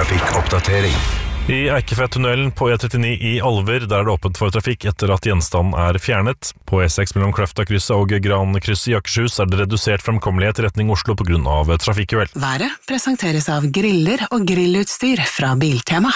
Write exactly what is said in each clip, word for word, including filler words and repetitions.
trafikkoppdatering. I Eikefjordtunnelen på E trettini i Alver, der er det åpent for trafikk etter at gjenstanden er fjernet. På E seks mellom Kløfta-krysset og Gran-krysset i Akershus er det redusert fremkommelighet i retning Oslo på grunn av trafikkuhell. Været presenteres av griller og grillutstyr fra Biltema.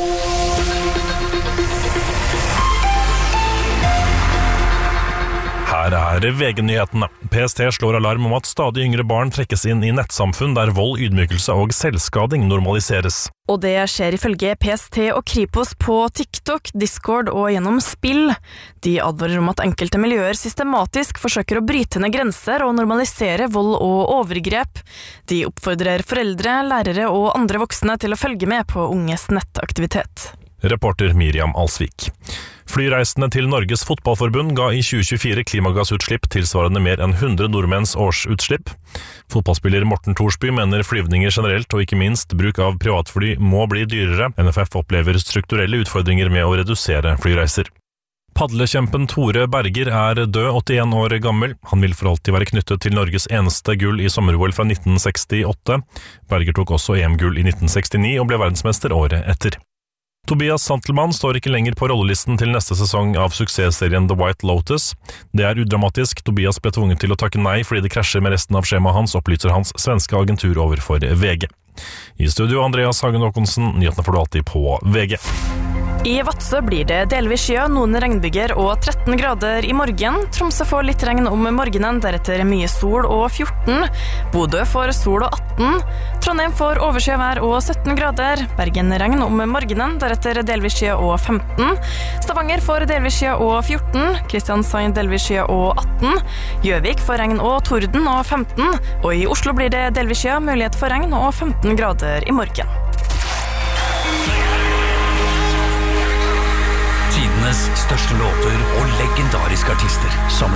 Her er V G-nyhetene. P S T slår alarm om at stadig yngre barn trekkes inn i nettsamfunn der vold, ydmykelse og selvskading normaliseres. Og det skjer ifølge P S T og Kripos på TikTok, Discord og gjennom spill. De advarer om at enkelte miljøer systematisk forsøker å bryte ned grenser og normalisere vold og overgrep. De oppfordrer foreldre, lærere og andre voksne til å følge med på unges nettaktivitet. Reporter Miriam Alsvik. Flyreisende til Norges Fotballforbund ga i tjue tjuefire klimagassutslipp tilsvarende mer enn hundre nordmenns årsutslipp. Fotballspiller Morten Thorsby mener flyvninger generelt og ikke minst bruk av privatfly må bli dyrere. N F F opplever strukturelle utfordringer med å redusere flyreiser. Padlekjempen Tore Berger er død, åttien år gammel. Han vil for alltid være knyttet til Norges eneste gull i sommer-O L fra nitten sekstiåtte. Berger tok også E M-gull i nitten sekstini og ble verdensmester året etter. Tobias Santelmann står ikke lenger på rollelisten til neste sesong av suksessserien The White Lotus. Det er udramatisk. Tobias ble tvunget til å takke nei fordi det krasjer med resten av skjemaet hans, opplyser hans svenske agentur overfor V G. I studio Andreas Hagen Håkonsen, nyhetene får du alltid på V G. I Vadsø blir det delvis skya, noen regnbyger og tretten grader i morgen. Tromsø får litt regn om morgenen, deretter mye sol og fjorten. Bodø får sol og atten. Trondheim får overskyet vær og sytten grader. Bergen regn om morgenen, deretter delvis skya og femten. Stavanger får delvis skya og fjorten. Kristiansand delvis skya og atten. Gjøvik får regn og torden og femten. Og i Oslo blir det delvis skya, mulighet for regn og femten grader i morgen. Tidenes største låter og legendariske artister sammenlignet